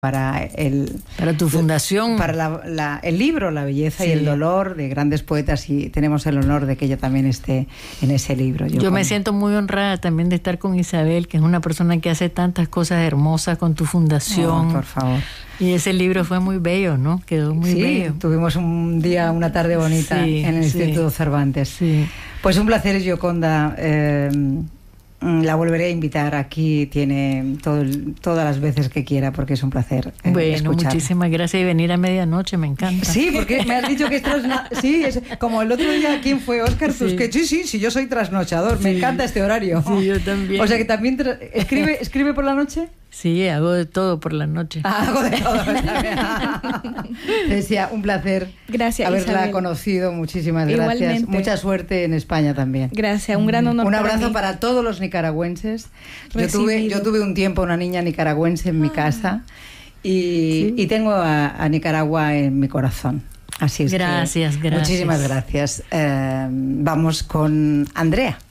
para tu fundación, para el libro La belleza y el dolor, de grandes poetas, y tenemos el honor de que ella también esté en ese libro. Yo me siento muy honrada también de estar con Isabel, que es una persona que hace tantas cosas hermosas con tu fundación. Por favor. Y ese libro fue muy bello, ¿no? Quedó muy bello. Tuvimos una tarde bonita en el Instituto Cervantes. Sí. Pues un placer, Gioconda. La volveré a invitar aquí, tiene todas las veces que quiera, porque es un placer escuchar. Muchísimas gracias, y venir a medianoche, me encanta. Sí, porque me has dicho que sí, es como el otro día, ¿quién fue? Óscar Tusquets. Sí, yo soy trasnochador, me encanta este horario. Sí, yo también. O sea que también escribe por la noche. Sí, hago de todo por la noche. Hago de todo. Decía, un placer haberla Isabel. Conocido. Muchísimas gracias. Igualmente. Mucha suerte en España también. Gracias, un gran honor. Un abrazo para todos los nicaragüenses. Yo tuve un tiempo una niña nicaragüense en mi casa y tengo a Nicaragua en mi corazón. Así es. Gracias. Muchísimas gracias. Vamos con Andrea.